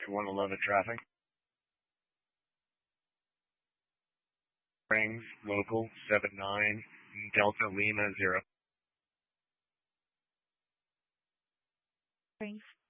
111 traffic. Springs, local 79, Delta Lima 0. Springs.